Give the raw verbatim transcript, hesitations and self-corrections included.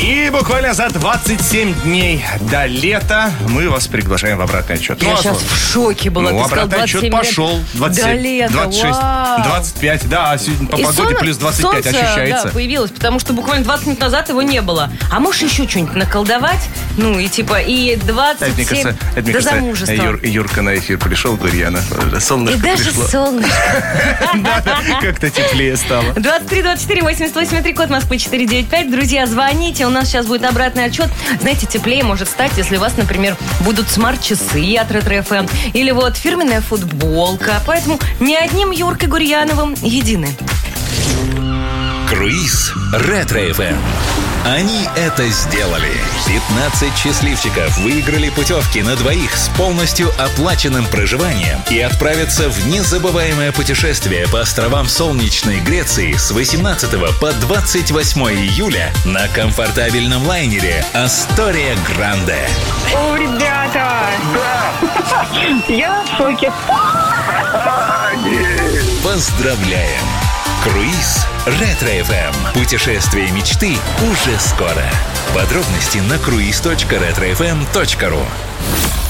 И буквально за двадцать семь дней до лета мы вас приглашаем в обратный отчет. Я ну, сейчас в шоке была. Ну, Ты обратный сказал, отчет двадцать семь пошел. двадцать семь, до лета. двадцать шесть, Вау. двадцать пять. Да, сегодня по И погоде солнце- плюс двадцать пять солнце, ощущается. да, появилось, потому что буквально двадцать минут назад его не было. А можешь еще что-нибудь наколдовать? Ну, и типа, и двадцать семь Это, мне кажется, это, мне до кажется, замужества. Юр- Юрка на эфир пришел, Гурьяна. Солнышко И даже пришло. солнышко. Да, как-то теплее стало. двадцать три двадцать четыре восемьдесят восемь три, код Москвы четыре девять пять. Друзья, звоните, у нас сейчас будет обратный отчет. Знаете, теплее может стать, если у вас, например, будут смарт-часы от Ретро-эф эм или вот фирменная футболка. Поэтому не одним Юркой Гурьяновым едины. Круиз Ретро-эф эм. Они это сделали. пятнадцать счастливчиков выиграли путевки на двоих с полностью оплаченным проживанием и отправятся в незабываемое путешествие по островам солнечной Греции с восемнадцатого по двадцать восьмое июля на комфортабельном лайнере «Астория Гранде». О, ребята! Я в шоке. Поздравляем! Круиз Ретро-эф эм. Путешествие мечты уже скоро. Подробности на круиз точка ретро эф эм точка ру.